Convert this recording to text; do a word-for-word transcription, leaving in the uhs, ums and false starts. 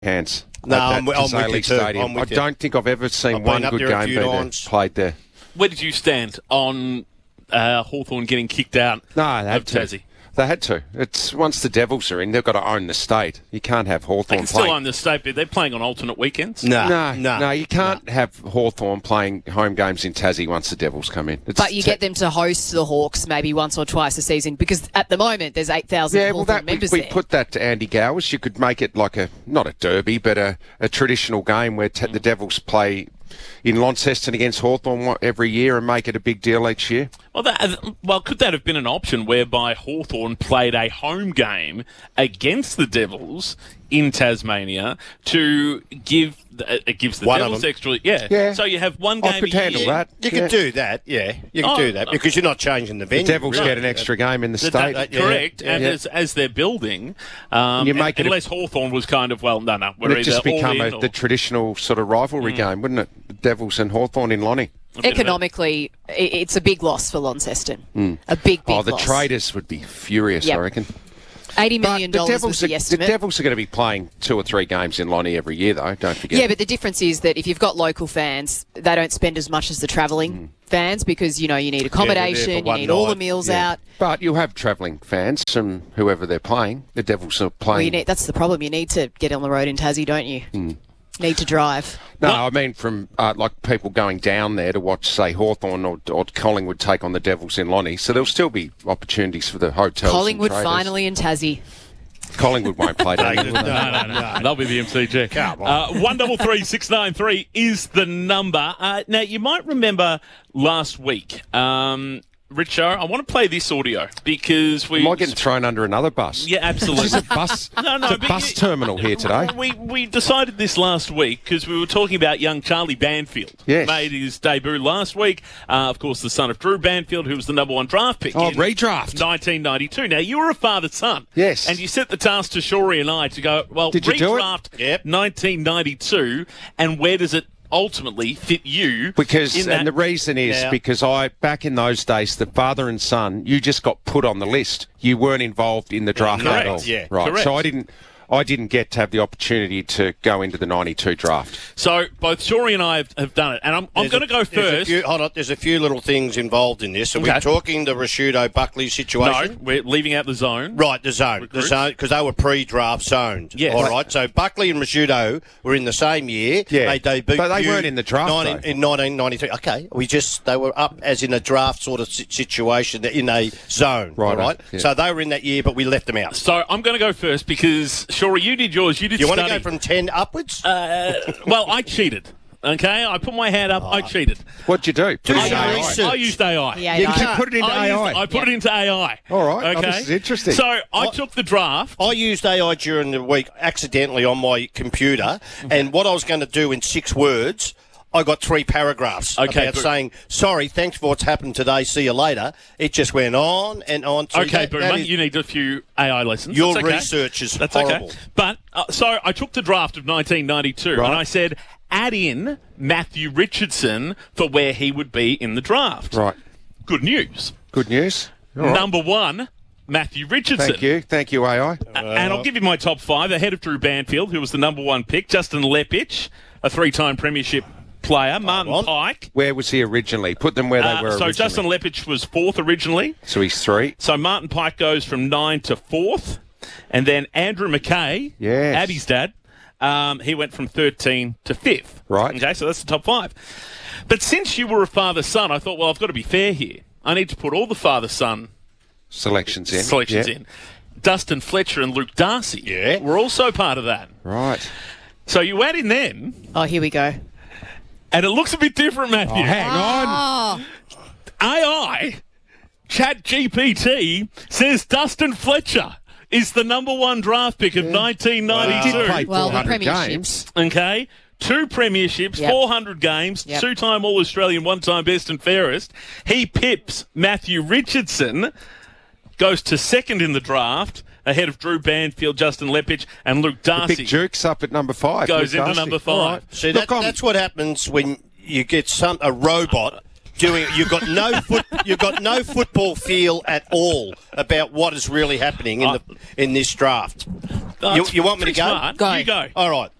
hands. No, at I'm, that I'm with Disraeli you too. Stadium. I'm with I you. don't think I've ever seen I've one been up good there a game few be there, times. played there. Where did you stand on uh, Hawthorn getting kicked out No, they had of to. Tassie? They had to. It's once the Devils are in, they've got to own the state. You can't have They Hawthorn can still playing. own the state, but they're playing on alternate weekends. No, No, no, no, you can't have Hawthorn playing home games in Tassie once the Devils come in. It's But you get them to host the Hawks maybe once or twice a season because at the moment there's eight thousand Yeah, Hawthorn well, that we, members we there. put that to Andy Gowers. You could make it like a not a derby, but a, a traditional game where t- the Devils play in Launceston against Hawthorn every year and make it a big deal each year. Well, that, well, could that have been an option whereby Hawthorn played a home game against the Devils in Tasmania to give it gives the One of Devils them. extra? Yeah. Yeah. So you have one game I could a handle year. that. You Yeah. can do that, yeah. You can Oh, do that because you're not changing the venue. The Devils really. get an extra game in the That- state. that- yeah. correct, Yeah. and Yeah. As, as they're building, um, You make it a- unless Hawthorn was kind of, well, no, no, we're Would it either just become all a, in or, the traditional sort of rivalry game, wouldn't it? The Devils and Hawthorn in Lonnie. a bit of a- Economically, i- it's a big loss for Launceston. A big, big Oh, the loss. traders would be furious, Yep. I reckon. eighty But million the dollars Devils, was the are, the estimate. Devils are going to be playing two or three games in Lonnie every year, though. Don't forget. Yeah, but the difference is that if you've got local fans, they don't spend as much as the travelling fans because, you know, you need accommodation, you one need all the night. meals Yeah. out. But you'll have travelling fans from whoever they're playing. The Devils are Well, you playing. need, that's the problem. You need to get on the road in Tassie, don't you? Need to drive. no, I mean from uh, like people going down there to watch, say, Hawthorn or, or Collingwood take on the Devils in Lonnie. So there'll still be opportunities for the hotels. and Collingwood traders. finally in Tassie. Collingwood won't play. No, don't no, they? no, no. That'll be the M C G. Come on. Uh, one double three six nine three is the number. Uh, now you might remember last week, um, Richo. I want to play this audio because we. Am I getting thrown under another bus? Yeah, absolutely. This is a bus, No, no, it's a but bus you- terminal here today. We we decided this last week because we were talking about young Charlie Banfield. Yes. Made his debut last week. Uh, of course, the son of Drew Banfield, who was the number one draft pick. Oh, in redraft. nineteen ninety-two. Now, you were a father-son. Yes. And you set the task to Shorey and I to go, well, Did you do it? redraft Yep. nineteen ninety-two, and where does it ultimately fit you? Because in that- and the reason is Yeah. because I back in those days, the father and son, you just got put on the list. You weren't involved in the draft Correct, at all. yeah. Right. Correct. So I didn't I didn't get to have the opportunity to go into the ninety-two draft. So both Shorey and I have, have done it, and I'm, I'm There's going a- to go there's a first. few- hold on, there's a few little things involved in this. Are Okay. we talking the Rashudo Buckley No, situation? we're leaving out the zone. Right, the zone. The Recruits? zone, because they were pre-draft zoned. Yes. All right, so Buckley and Rashudo were in the same year. Yeah. They debuted. But they weren't in the draft, nineteen though. in nineteen ninety-three. Okay, we just, they were up as in a draft sort of si- situation, in a zone. Right, All right, yeah. so they were in that year, but we left them out. So I'm going to go first because, Shorey, you did yours. You did You want to study. go from ten upwards? Uh, well, I cheated. Okay, I put my hand up. I cheated. What'd you do? Put Do it in your A I. research. I used A I. Yeah, You no. can put it into I, A I. used, I put it into A I. All right. Oh, Okay. this is interesting. So I What? took the draft. I used A I during the week accidentally on my computer, and what I was going to do in six words, I got three paragraphs Okay, about good. saying, sorry, thanks for what's happened today, see you later. It just went on and on. So Okay, that- Boomer, that is- you need a few A I lessons. your That's okay. research is That's horrible. okay. But uh, so I took the draft of nineteen ninety-two, Right. and I said, add in Matthew Richardson for where he would be in the draft. Right. Good news. Good news. All right. Number one, Matthew Richardson. Thank you. Thank you, A I. A- and I'll give you my top five. Ahead of Drew Banfield, who was the number one pick. Justin Lepich, a three-time premiership player. Martin on. Pike. Where was he originally? Put them where they Uh, were so originally. Justin Lepich was fourth originally. So he's three. So Martin Pike goes from nine to fourth. And then Andrew McKay, Yes. Abby's dad, um, he went from thirteen to fifth. Right. Okay, so that's the top five. But since you were a father-son, I thought, well, I've got to be fair here. I need to put all the father-son Selections in. selections Yeah. in. Dustin Fletcher and Luke Darcy Yeah. were also part of that. Right. So you add in them, Oh, here we go. and it looks a bit different, Matthew. Oh, hang on. Oh, A I, Chat G P T, says Dustin Fletcher is the number one draft pick of nineteen He ninety-two. did play Well, the four hundred premierships. games. Okay. Two premierships, Yep. four hundred games, Yep. two-time All-Australian, one-time best and fairest. He pips Matthew Richardson, goes to second in the draft, ahead of Drew Banfield, Justin Lepich, and Luke Darcy. Big Jukes up at number five. Goes Luke into Darcy. number five. All right. See, Look, that, I'm- that's what happens when you get some a robot doing. You've got no foot. You've got no football feel at all about what is really happening in the in this draft. Oh, You- it's you want me to pretty go? Smart. Go. You go. All right.